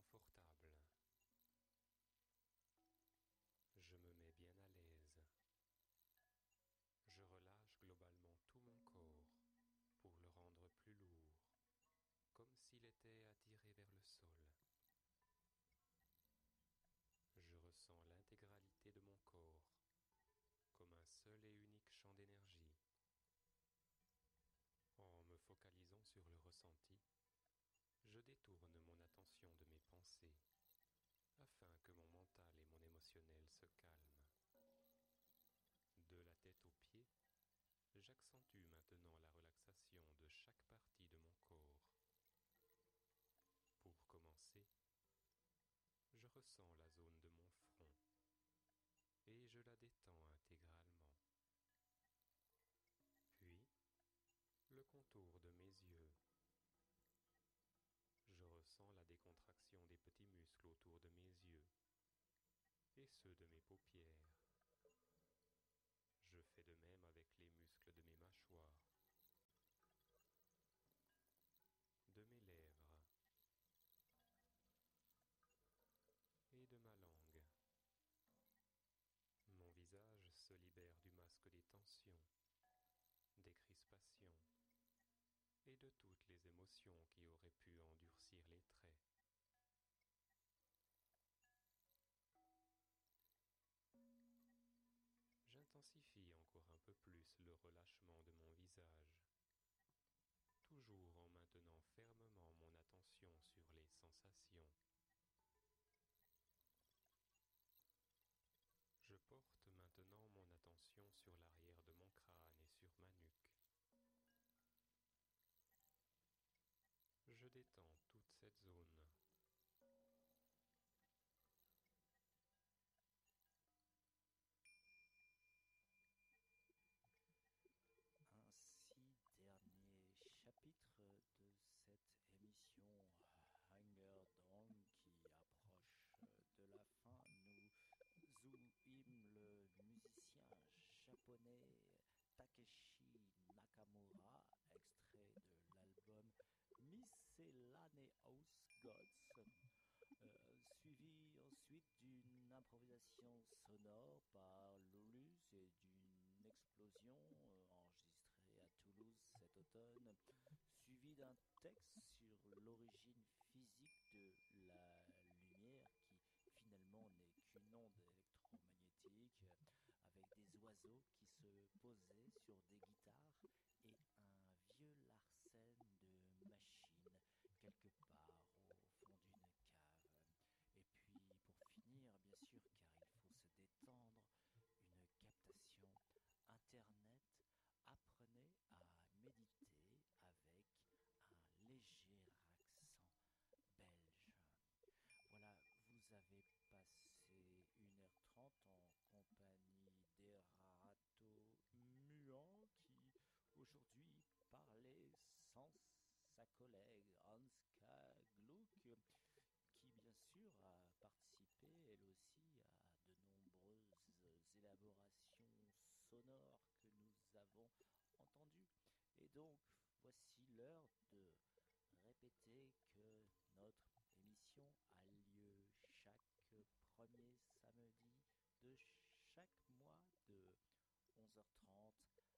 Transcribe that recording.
confortable. Je me mets bien à l'aise. Je relâche globalement tout mon corps pour le rendre plus lourd, comme s'il était attiré vers le sol. Je ressens l'intégralité de mon corps, comme un seul et unique champ d'énergie. En me focalisant sur le ressenti, je détourne mon attention de mes pensées, afin que mon mental et mon émotionnel se calment. De la tête aux pieds, j'accentue maintenant la relaxation de chaque partie de mon corps. Pour commencer, je ressens la zone de mon front et je la détends intégralement. Puis, le contour de mes yeux. Je ressens la décontraction des petits muscles autour de mes yeux et ceux de mes paupières. Je fais de même avec les muscles de mes mâchoires, de mes lèvres et de ma langue. Mon visage se libère du masque des tensions, des crispations et de toutes les émotions qui auraient pu endurcir les traits. J'intensifie encore un peu plus le relâchement de mon visage, toujours en maintenant fermement mon attention sur les sensations. Je porte maintenant mon attention sur l'arrière de mon crâne et sur ma nuque. Je détends toute cette zone. Ainsi, dernier chapitre de cette émission Hunger Dome qui approche de la fin. Nous Zuim, le musicien japonais Takeshi Nakamura, extrait de l'album Miscellaneous Gods, suivi ensuite d'une improvisation sonore par Lulus et d'une explosion enregistrée à Toulouse cet automne, suivi d'un texte sur l'origine physique de la lumière qui finalement n'est qu'une onde électromagnétique, avec des oiseaux qui se posaient sur des guitares et un vieux Larsen de machine quelque part au fond d'une cave. Et puis pour finir, bien sûr, car il faut se détendre, une captation Internet. Apprenez à méditer avec un léger accent belge. Voilà, vous avez passé 1h30 en compagnie d'Erato Muan qui aujourd'hui parlait sans sa collègue Hanska Gluck, qui bien sûr a participé elle aussi à de nombreuses élaborations sonores que nous avons entendues. Et donc voici l'heure de répéter que notre émission a lieu chaque premier samedi de chaque mois de 11h30